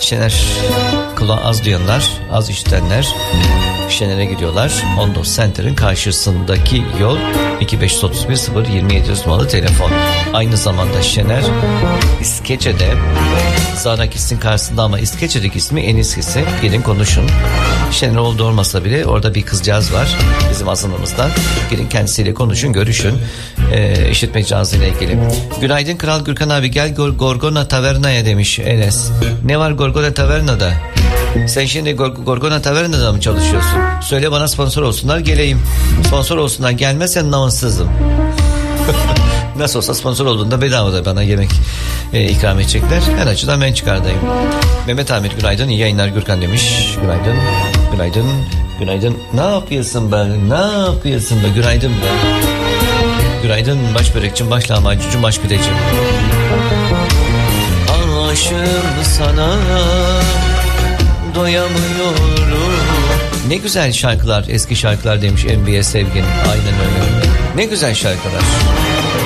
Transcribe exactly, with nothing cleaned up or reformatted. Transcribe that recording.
Şener kulağı az duyanlar, az işitenler Şener'e gidiyorlar. Ondos Center'ın karşısındaki yol iki beş otuz bir sıfır yirmi yedi numaralı telefon. Aynı zamanda Şener İskeçe'de, Zarakis'in karşısında ama İskeçe'deki ismi en eskisi. Gelin konuşun. Şener oldu olmasa bile orada bir kızcağız var bizim azınlığımızdan. Gelin kendisiyle konuşun, görüşün. Ee, işitme cihazıyla ilgili. Günaydın Kral Gürkan abi, gel Gorgona Taverna'ya demiş Enes. Ne var Gorgona Taverna'da? Sen şimdi Gor- Gorgona Taverna'da mı çalışıyorsun? Söyle bana, sponsor olsunlar geleyim. Sponsor olsunlar, gelmezsen namussuzum. Nasıl olsa sponsor olduğunda bedava da bana yemek e, ikram edecekler. Her açıdan ben çıkardayım. Mehmet Ahmet günaydın, iyi yayınlar Gürkan demiş. Günaydın, günaydın, günaydın. Ne yapıyorsun be? Ne yapıyorsun be? Günaydın be. Günaydın baş börekçim, baş lahmacuncu, baş pidecim. Aşığım sana, doyamıyorum. Ne güzel şarkılar, eski şarkılar demiş N B A Sevgin. Aynen öyle. Ne güzel şarkılar.